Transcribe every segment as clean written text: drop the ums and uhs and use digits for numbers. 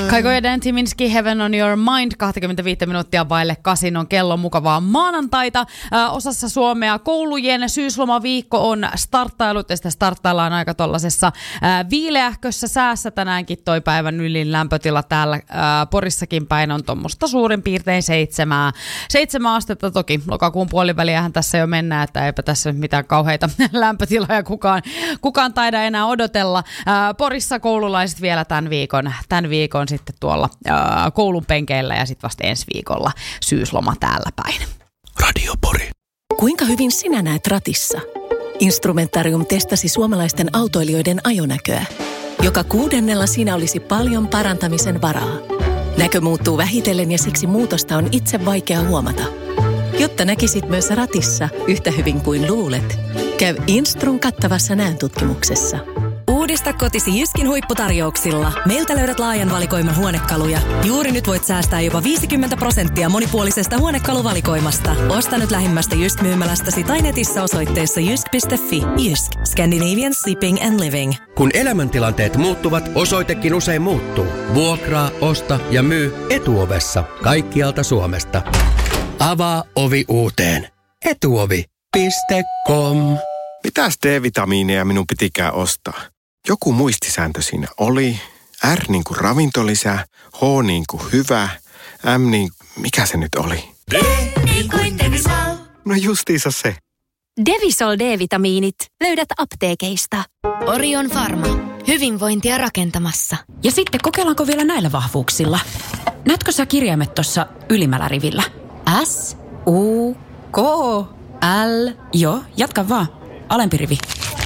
Kaiko ja Dan Tyminski, Heaven on your mind, 25 minuuttia vaille 8 on kello, mukavaa maanantaita. Osassa Suomea koulujen syyslomaviikko on starttailut ja sitä starttaillaan aika tollasessa viileähkössä säässä. Tänäänkin toi päivän ylin lämpötila täällä Porissakin päin on tuommoista suurin piirtein 7 astetta. Toki lokakuun puoliväliähän tässä jo mennään, että eipä tässä nyt mitään kauheita lämpötiloja kukaan taida enää odotella. Porissa koululaiset vielä tämän viikon sitten tuolla koulun penkeillä ja sitten vasta ensi viikolla syysloma täällä päin. Radio Pori. Kuinka hyvin sinä näet ratissa? Instrumentarium testasi suomalaisten autoilijoiden ajonäköä. Joka 6. siinä olisi paljon parantamisen varaa. Näkö muuttuu vähitellen ja siksi muutosta on itse vaikea huomata. Jotta näkisit myös ratissa yhtä hyvin kuin luulet, käy Instrun kattavassa näöntutkimuksessa. Uudista kotisi Jyskin huipputarjouksilla. Meiltä löydät laajan valikoiman huonekaluja. Juuri nyt voit säästää jopa 50% monipuolisesta huonekaluvalikoimasta. Osta nyt lähimmästä Jysk-myymälästäsi tai netissä osoitteessa jysk.fi. Jysk. Scandinavian Shipping and Living. Kun elämäntilanteet muuttuvat, osoitekin usein muuttuu. Vuokraa, osta ja myy Etuovessa kaikkialta Suomesta. Avaa ovi uuteen. Etuovi.com. Mitäs D-vitamiineja minun pitikään ostaa? Joku muistisääntö siinä oli. R niin kuin ravintolisä, H niin kuin hyvä, M niin... Mikä se nyt oli? D niin kuin Devisol. No justiinsa se. Devisol D-vitamiinit löydät apteekeista. Orion Pharma. Hyvinvointia rakentamassa. Ja sitten kokeillaanko vielä näillä vahvuuksilla? Näetkö sä kirjaimet tuossa ylimmällä rivillä? S, U, K, L. Joo, jatka vaan. Alempi rivi.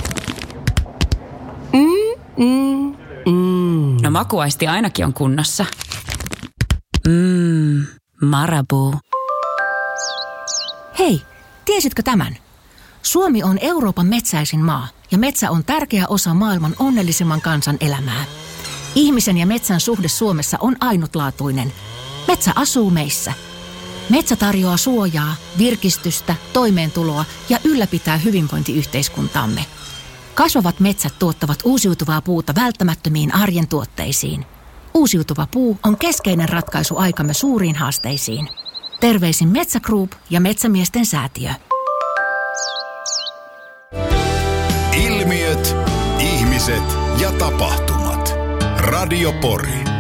No makuaisti ainakin on kunnossa. Marabou. Hei, tiesitkö tämän? Suomi on Euroopan metsäisin maa ja metsä on tärkeä osa maailman onnellisimman kansan elämää. Ihmisen ja metsän suhde Suomessa on ainutlaatuinen. Metsä asuu meissä. Metsä tarjoaa suojaa, virkistystä, toimeentuloa ja ylläpitää hyvinvointiyhteiskuntaamme. Kasvavat metsät tuottavat uusiutuvaa puuta välttämättömiin arjen tuotteisiin. Uusiutuva puu on keskeinen ratkaisu aikamme suuriin haasteisiin. Terveisin Metsä Group ja Metsämiesten säätiö. Ilmiöt, ihmiset ja tapahtumat. Radio Pori.